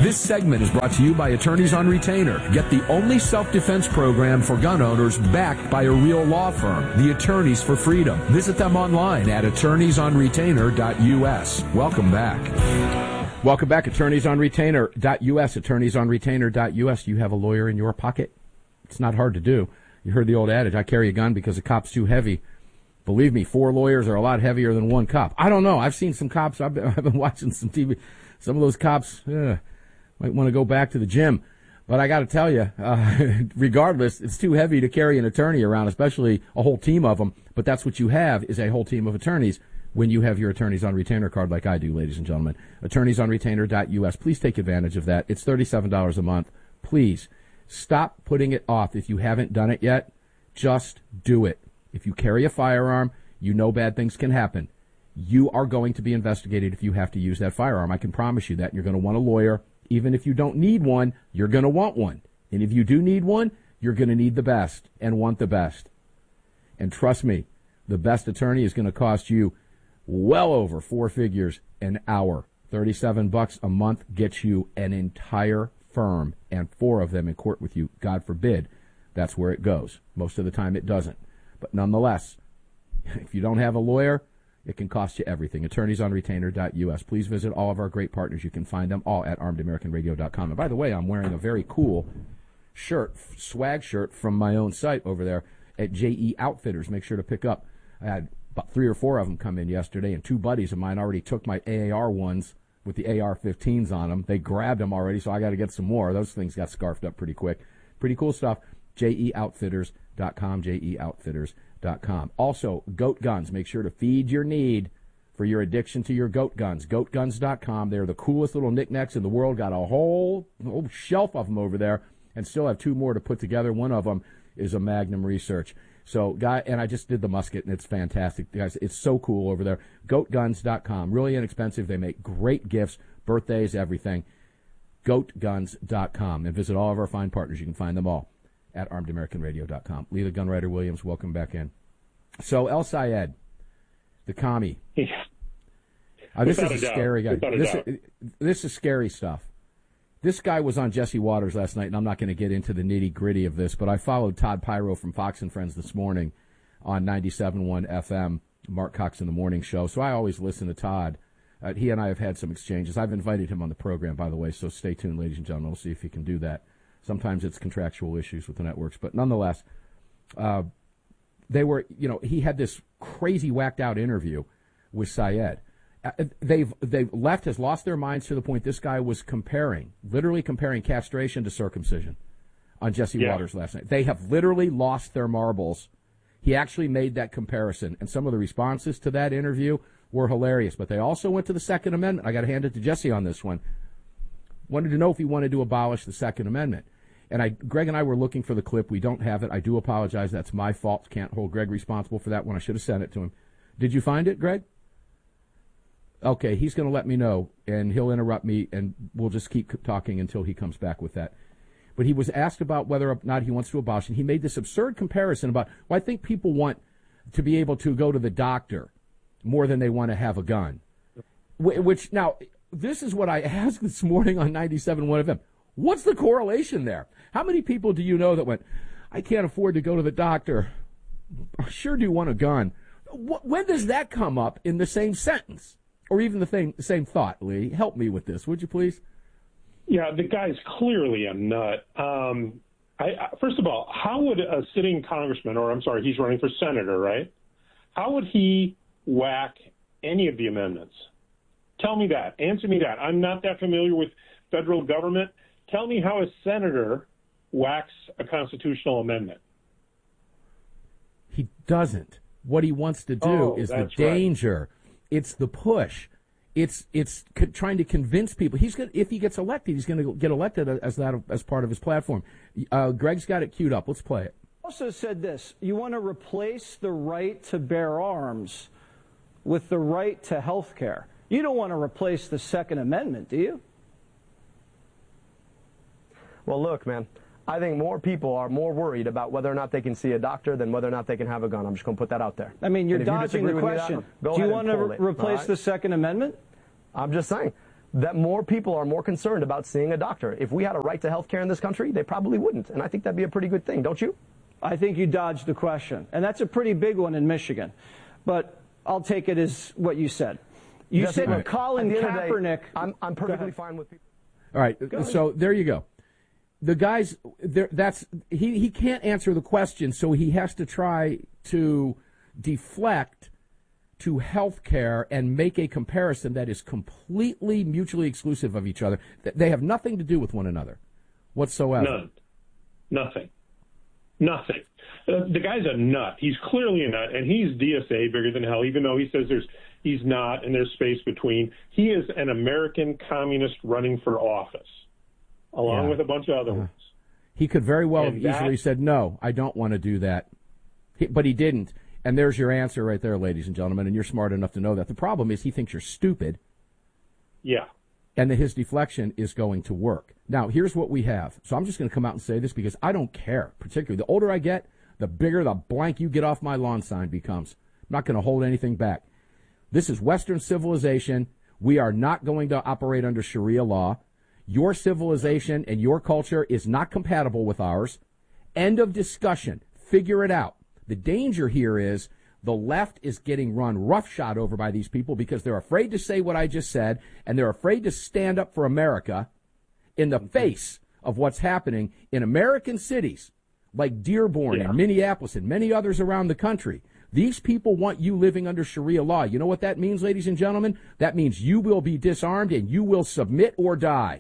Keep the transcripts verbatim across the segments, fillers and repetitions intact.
This segment is brought to you by Attorneys on Retainer. Get the only self-defense program for gun owners backed by a real law firm, the Attorneys for Freedom. Visit them online at attorneys on retainer dot U S. Welcome back. Welcome back, attorneys on retainer dot U S, attorneys on retainer dot U S. Do you have a lawyer in your pocket? It's not hard to do. You heard the old adage, I carry a gun because a cop's too heavy. Believe me, four lawyers are a lot heavier than one cop. I don't know. I've seen some cops. I've been, I've been watching some T V. Some of those cops uh, might want to go back to the gym. But I got to tell you, uh, regardless, it's too heavy to carry an attorney around, especially a whole team of them. But that's what you have, is a whole team of attorneys when you have your Attorneys on Retainer card like I do, ladies and gentlemen. attorneys on retainer dot U S. Please take advantage of that. It's thirty-seven dollars a month. Please stop putting it off if you haven't done it yet. Just do it. If you carry a firearm, you know bad things can happen. You are going to be investigated if you have to use that firearm. I can promise you that. You're going to want a lawyer. Even if you don't need one, you're going to want one. And if you do need one, you're going to need the best and want the best. And trust me, the best attorney is going to cost you well over four figures an hour. thirty-seven bucks a month gets you an entire firm and four of them in court with you. God forbid that's where it goes. Most of the time it doesn't. But nonetheless, if you don't have a lawyer, it can cost you everything. attorneys on retainer dot U S. Please visit all of our great partners. You can find them all at armed american radio dot com. And by the way, I'm wearing a very cool shirt, swag shirt from my own site over there at J E Outfitters. Make sure to pick up. I had about three or four of them come in yesterday, and two buddies of mine already took my A R ones with the A R fifteens on them. They grabbed them already, so I got to get some more. Those things got scarfed up pretty quick. Pretty cool stuff. J E Outfitters dot com, J E Outfitters dot com. Also, Goat Guns. Make sure to feed your need for your addiction to your Goat Guns. Goat Guns dot com. They're the coolest little knickknacks in the world. Got a whole, whole shelf of them over there, and still have two more to put together. One of them is a Magnum Research. So, guy, and I just did the musket, and it's fantastic. Guys, it's so cool over there. Goat Guns dot com. Really inexpensive. They make great gifts, birthdays, everything. Goat Guns dot com. And visit all of our fine partners. You can find them all at armed american radio dot com. Leela Gunwriter Williams, welcome back in. So, El Sayed, the commie. Yeah. Uh, this is a, a scary guy. This, this is scary stuff. This guy was on Jesse Waters last night, and I'm not going to get into the nitty-gritty of this, but I followed Todd Pyro from Fox and Friends this morning on ninety-seven point one F M, Mark Cox in the Morning Show. So I always listen to Todd. Uh, he and I have had some exchanges. I've invited him on the program, by the way, so stay tuned, ladies and gentlemen. We'll see if he can do that. Sometimes it's contractual issues with the networks, but nonetheless, uh, they were, you know, he had this crazy whacked out interview with Sayed. Uh, they've they've left has lost their minds to the point this guy was comparing, literally comparing castration to circumcision on Jesse yeah. Waters last night. They have literally lost their marbles. He actually made that comparison, and some of the responses to that interview were hilarious. But they also went to the Second Amendment. I got to hand it to Jesse on this one. Wanted to know if he wanted to abolish the Second Amendment. And I, Greg and I were looking for the clip. We don't have it. I do apologize. That's my fault. Can't hold Greg responsible for that one. I should have sent it to him. Did you find it, Greg? Okay, he's going to let me know, and he'll interrupt me, and we'll just keep talking until he comes back with that. But he was asked about whether or not he wants to abolish, and he made this absurd comparison about, well, I think people want to be able to go to the doctor more than they want to have a gun. Which, now, this is what I asked this morning on ninety-seven point one F M. What's the correlation there? How many people do you know that went, I can't afford to go to the doctor, I sure do want a gun? When does that come up in the same sentence? Or even the same, the same thought, Lee? Help me with this, would you please? Yeah, the guy's clearly a nut. Um, I, I, first of all, how would a sitting congressman, or I'm sorry, he's running for senator, right? How would he whack any of the amendments? Tell me that. Answer me that. I'm not that familiar with federal government. Tell me how a senator whacks a constitutional amendment. He doesn't. What he wants to do oh, is the danger. Right. It's the push. It's it's co- trying to convince people. He's gonna, if he gets elected, he's going to get elected as that as part of his platform. Uh, Greg's got it queued up. Let's play it. Also said this: you want to replace the right to bear arms with the right to health care. You don't want to replace the Second Amendment, do you? Well, look, man. I think more people are more worried about whether or not they can see a doctor than whether or not they can have a gun. I'm just going to put that out there. I mean, you're dodging the question. Do you want to re- replace right? the Second Amendment? I'm just saying. that more people are more concerned about seeing a doctor. If we had a right to health care in this country, they probably wouldn't. And I think that'd be a pretty good thing, don't you? I think you dodged the question. And that's a pretty big one in Michigan. But I'll take it as what you said. You Just said right. Colin Kaepernick. Day, I'm, I'm perfectly fine with people. All right. So there you go. The guy's there. That's he. He can't answer the question, so he has to try to deflect to health care and make a comparison that is completely mutually exclusive of each other. They have nothing to do with one another whatsoever. None. Nothing. Nothing. Uh, the guy's a nut. He's clearly a nut, and he's D S A bigger than hell, even though he says there's he's not, and there's space between. He is an American communist running for office, along yeah. with a bunch of other ones. He could very well and have that, easily said, no, I don't want to do that. He, but he didn't. And there's your answer right there, ladies and gentlemen, and you're smart enough to know that. The problem is he thinks you're stupid. Yeah. And that his deflection is going to work. Now, here's what we have. So I'm just going to come out and say this because I don't care, particularly. The older I get, the bigger the blank you get off my lawn sign becomes. I'm not going to hold anything back. This is Western civilization. We are not going to operate under Sharia law. Your civilization and your culture is not compatible with ours. End of discussion. Figure it out. The danger here is the left is getting run roughshod over by these people because they're afraid to say what I just said, and they're afraid to stand up for America in the face of what's happening in American cities like Dearborn yeah. and Minneapolis and many others around the country. These people want you living under Sharia law. You know what that means, ladies and gentlemen? That means you will be disarmed and you will submit or die.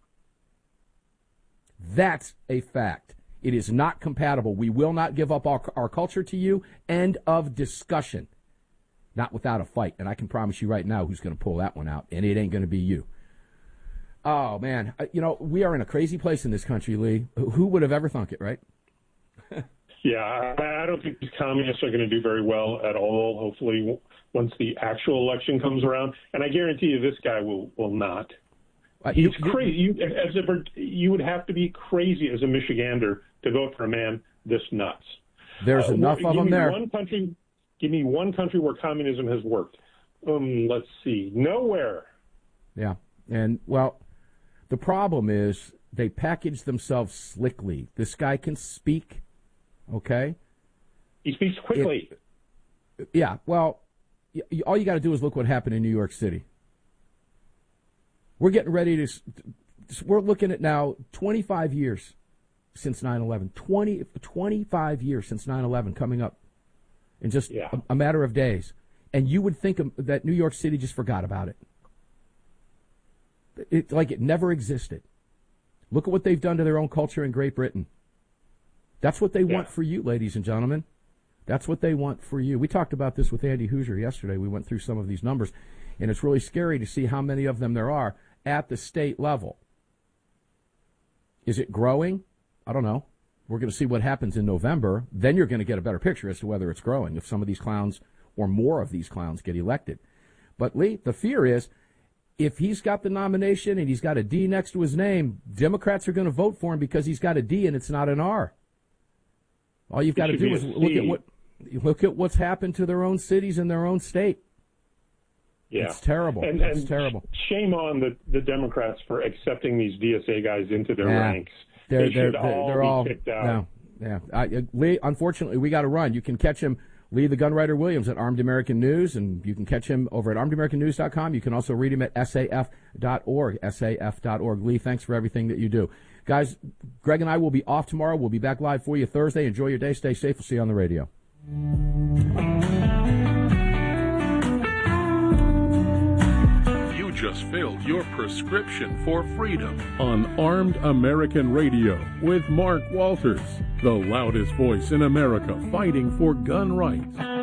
That's a fact. It is not compatible. We will not give up our, our culture to you. End of discussion. Not without a fight. And I can promise you right now who's going to pull that one out. And it ain't going to be you. Oh, man. You know, we are in a crazy place in this country, Lee. Who would have ever thunk it, right? Yeah, I, I don't think these communists are going to do very well at all, hopefully, once the actual election comes around. And I guarantee you this guy will, will not. Uh, He's you, crazy. You, as a, you would have to be crazy as a Michigander to vote for a man this nuts. There's uh, enough of them there. One country, give me one country where communism has worked. Um, let's see. Nowhere. Yeah. And, well, the problem is they package themselves slickly. This guy can speak, okay? He speaks quickly. It, yeah. Well, all you got to do is look what happened in New York City. We're getting ready to, we're looking at now twenty-five years since nine eleven. twenty, twenty-five years since nine eleven coming up in just yeah. a, a matter of days. And you would think that New York City just forgot about it. It's like it never existed. Look at what they've done to their own culture in Great Britain. That's what they yeah. want for you, ladies and gentlemen. That's what they want for you. We talked about this with Andy Hoosier yesterday. We went through some of these numbers. And it's really scary to see how many of them there are at the state level. Is it growing? I don't know. We're going to see what happens in November. Then you're going to get a better picture as to whether it's growing, if some of these clowns or more of these clowns get elected. But, Lee, the fear is if he's got the nomination and he's got a D next to his name, Democrats are going to vote for him because he's got a D and it's not an R. All you've got to do is look at what look at what's happened to their own cities and their own state. Yeah. It's terrible. And, it's and terrible. Shame on the, the Democrats for accepting these D S A guys into their yeah. ranks. They're, they they're, should they're, all they're be all, kicked out. No, yeah. Uh, Lee, unfortunately, we got to run. You can catch him, Lee the Gunwriter Williams, at Armed American News, and you can catch him over at armed american news dot com. You can also read him at S A F dot org, S A F dot org. Lee, thanks for everything that you do. Guys, Greg and I will be off tomorrow. We'll be back live for you Thursday. Enjoy your day. Stay safe. We'll see you on the radio. Just filled your prescription for freedom on Armed American Radio with Mark Walters, the loudest voice in America fighting for gun rights.